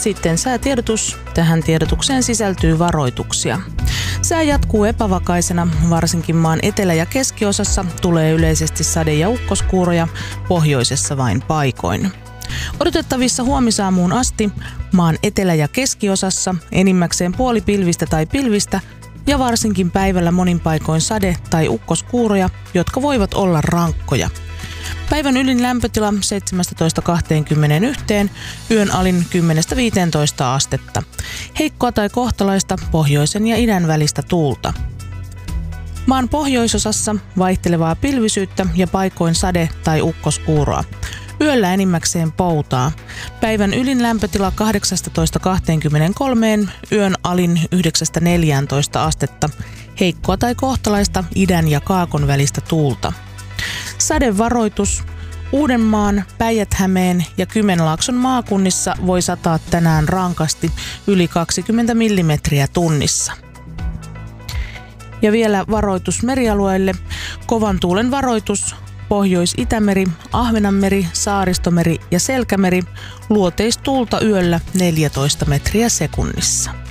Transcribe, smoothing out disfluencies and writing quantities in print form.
Sitten säätiedotus. Tähän tiedotukseen sisältyy varoituksia. Sää jatkuu epävakaisena, varsinkin maan etelä- ja keskiosassa tulee yleisesti sade- ja ukkoskuuroja, pohjoisessa vain paikoin. Odotettavissa huomisaamuun asti maan etelä- ja keskiosassa enimmäkseen puolipilvistä tai pilvistä ja varsinkin päivällä monin paikoin sade- tai ukkoskuuroja, jotka voivat olla rankkoja. Päivän ylin lämpötila 17-21, yön alin 10-15 astetta. Heikkoa tai kohtalaista pohjoisen ja idän välistä tuulta. Maan pohjoisosassa vaihtelevaa pilvisyyttä ja paikoin sade- tai ukkoskuuroa. Yöllä enimmäkseen poutaa. Päivän ylin lämpötila 18-23, yön alin 9-14 astetta. Heikkoa tai kohtalaista idän ja kaakon välistä tuulta. Sadevaroitus. Uudenmaan, Päijät-Hämeen ja Kymenlaakson maakunnissa voi sataa tänään rankasti yli 20 millimetriä tunnissa. Ja vielä varoitus merialueille. Kovan tuulen varoitus. Pohjois-Itämeri, Ahvenanmeri, Saaristomeri ja Selkämeri. Luoteistuulta yöllä 14 metriä sekunnissa.